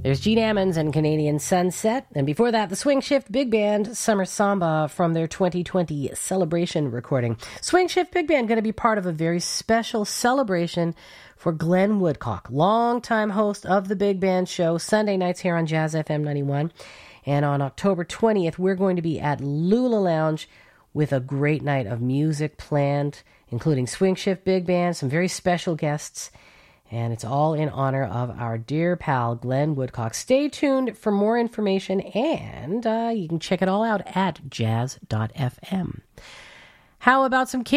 There's Gene Ammons and Canadian Sunset. And before that, the Swing Shift Big Band, Summer Samba from their 2020 celebration recording. Swing Shift Big Band going to be part of a very special celebration for Glenn Woodcock, longtime host of the Big Band Show, Sunday nights here on Jazz FM 91. And on October 20th, we're going to be at Lula Lounge with a great night of music planned, including Swing Shift Big Band, some very special guests. And it's all in honor of our dear pal, Glenn Woodcock. Stay tuned for more information, and you can check it all out at jazz.fm. How about some